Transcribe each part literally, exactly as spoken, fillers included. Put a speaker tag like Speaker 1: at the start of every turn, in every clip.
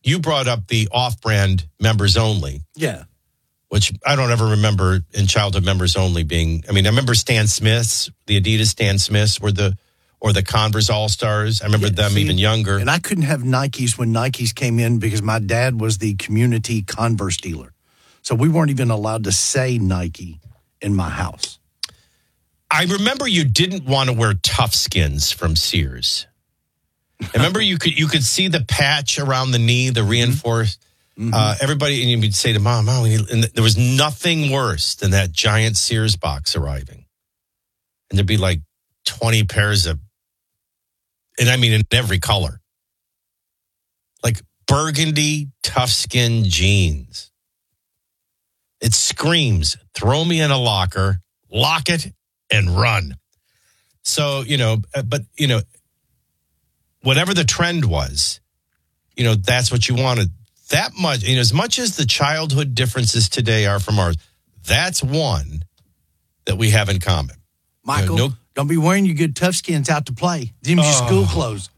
Speaker 1: you brought up the off-brand members only.
Speaker 2: Yeah.
Speaker 1: Which I don't ever remember in childhood members only being. I mean, I remember Stan Smiths, the Adidas Stan Smiths were the, or the Converse All-Stars. I remember yeah, them see, even younger.
Speaker 2: And I couldn't have Nikes when Nikes came in because my dad was the community Converse dealer. So we weren't even allowed to say Nike in my house.
Speaker 1: I remember you didn't want to wear Tough Skins from Sears. I remember you could you could see the patch around the knee, the reinforced. Mm-hmm. Uh, everybody, and you'd say to Mom, Mom, and there was nothing worse than that giant Sears box arriving. And there'd be like twenty pairs of, and I mean in every color. Like burgundy, tough skin jeans. It screams, throw me in a locker, lock it, and run. So, you know, but, you know, whatever the trend was, you know, that's what you wanted. That much, you know, as much as the childhood differences today are from ours, that's one that we have in common.
Speaker 2: Michael,
Speaker 1: you know, no,
Speaker 2: don't be wearing your good tough skins out to play. Them's your
Speaker 1: oh.
Speaker 2: school clothes.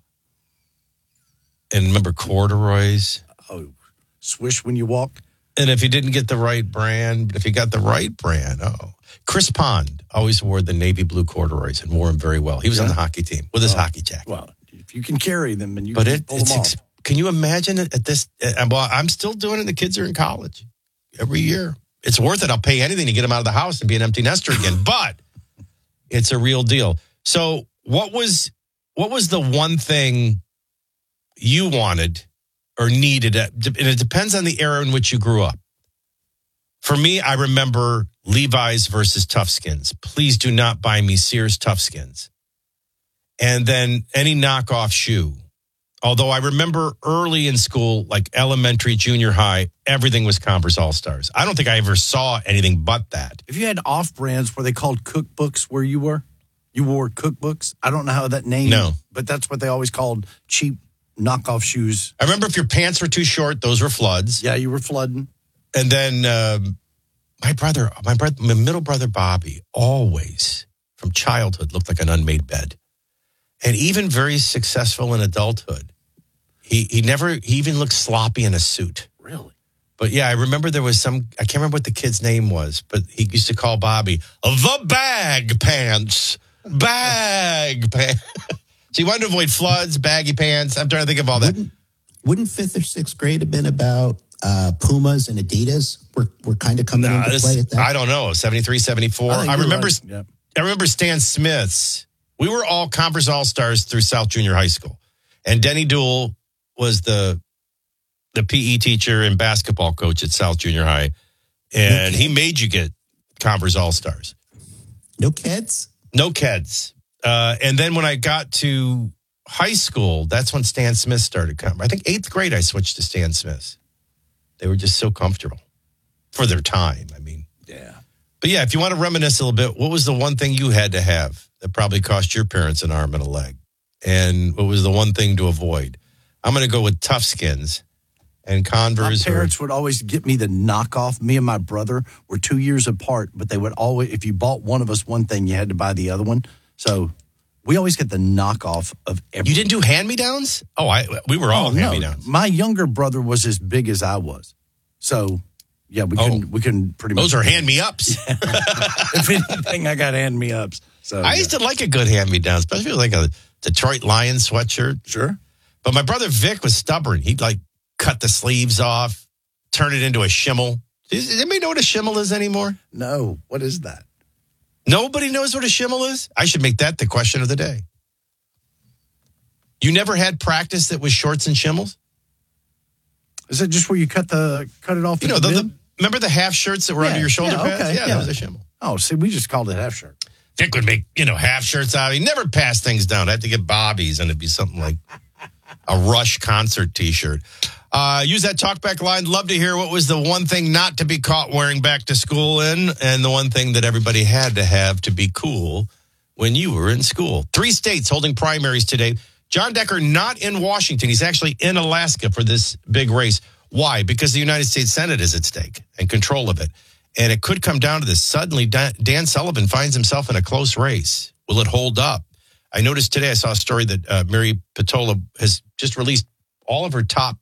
Speaker 1: And remember corduroys?
Speaker 2: Oh, swish when you walk.
Speaker 1: And if you didn't get the right brand, but if you got the right brand, oh. Chris Pond always wore the navy blue corduroys and wore them very well. He was yeah. on the hockey team with his
Speaker 2: oh.
Speaker 1: hockey jacket.
Speaker 2: Well, if you can carry them and you
Speaker 1: but
Speaker 2: can
Speaker 1: it,
Speaker 2: pull
Speaker 1: it's
Speaker 2: them
Speaker 1: ex-
Speaker 2: off.
Speaker 1: Can you imagine it at this? Uh, well, I'm still doing it. The kids are in college every year. It's worth it. I'll pay anything to get them out of the house and be an empty nester again. But it's a real deal. So what was what was the one thing you wanted or needed? And it depends on the era in which you grew up. For me, I remember Levi's versus Tough Skins. Please do not buy me Sears Tough Skins. And then any knockoff shoe. Although I remember early in school, like elementary, junior high, everything was Converse All-Stars. I don't think I ever saw anything but that.
Speaker 2: If you had off-brands where they called cookbooks where you were, you wore cookbooks. I don't know how that name,
Speaker 1: no.
Speaker 2: but that's what they always called cheap knockoff shoes.
Speaker 1: I remember if your pants were too short, those were floods.
Speaker 2: Yeah, you were flooding.
Speaker 1: And then um, my brother, my brother, my middle brother, Bobby, always from childhood looked like an unmade bed. And even very successful in adulthood. He he never, he even looked sloppy in a suit.
Speaker 2: Really?
Speaker 1: But yeah, I remember there was some, I can't remember what the kid's name was, but he used to call Bobby, the bag pants. Bag pants. So you wanted to avoid floods, baggy pants. I'm trying to think of all that.
Speaker 3: Wouldn't, wouldn't fifth or sixth grade have been about uh, Pumas and Adidas? We're, we're kind of coming
Speaker 1: nah,
Speaker 3: into
Speaker 1: this,
Speaker 3: play at that.
Speaker 1: I don't know, seventy-three, seventy-four. I, I remember, right. yep. I remember Stan Smith's. We were all Conference All-Stars through South Junior High School. And Denny Duell was the the P E teacher and basketball coach at South Junior High. And okay. he made you get Conference All-Stars.
Speaker 3: No kids?
Speaker 1: No kids. Uh, and then when I got to high school, that's when Stan Smith started coming. I think eighth grade I switched to Stan Smith's. They were just so comfortable for their time. I mean.
Speaker 2: Yeah.
Speaker 1: But yeah, if you want to reminisce a little bit, what was the one thing you had to have that probably cost your parents an arm and a leg? And what was the one thing to avoid? I'm going to go with Tough Skins and Converse.
Speaker 2: My parents
Speaker 1: or,
Speaker 2: would always get me the knockoff. Me and my brother were two years apart, but they would always, if you bought one of us one thing, you had to buy the other one. So we always get the knockoff of everything.
Speaker 1: You didn't do hand-me-downs? Oh, I we were all oh, hand-me-downs.
Speaker 2: No. My younger brother was as big as I was. So, yeah, we couldn't, oh, we couldn't pretty much.
Speaker 1: Those are hand-me-ups.
Speaker 2: Yeah. If anything, I got hand-me-ups. So,
Speaker 1: I
Speaker 2: yeah.
Speaker 1: used to like a good hand-me-down, especially like a Detroit Lions sweatshirt.
Speaker 2: Sure.
Speaker 1: But my brother Vic was stubborn. He'd like cut the sleeves off, turn it into a shimmel. Does anybody know what a shimmel is anymore?
Speaker 2: No. What is that?
Speaker 1: Nobody knows what a shimmel is? I should make that the question of the day. You never had practice that was shorts and shimmels?
Speaker 2: Is it just where you cut the cut it off?
Speaker 1: You know, the, the, remember the half shirts that were
Speaker 2: yeah,
Speaker 1: under your shoulder
Speaker 2: yeah,
Speaker 1: pads?
Speaker 2: Okay,
Speaker 1: yeah,
Speaker 2: yeah,
Speaker 1: that was a shimmel.
Speaker 2: Oh, see, we just called it half shirt.
Speaker 1: Vic would make, you know, half shirts out. He never passed things down. I had to get Bobby's, and it'd be something like a Rush concert T-shirt. Uh, use that talkback line. Love to hear what was the one thing not to be caught wearing back to school in, and the one thing that everybody had to have to be cool when you were in school. Three states holding primaries today. John Decker not in Washington. He's actually in Alaska for this big race. Why? Because the United States Senate is at stake and control of it. And it could come down to this. Suddenly, Dan Sullivan finds himself in a close race. Will it hold up? I noticed today, I saw a story that uh, Mary Patola has just released all of her top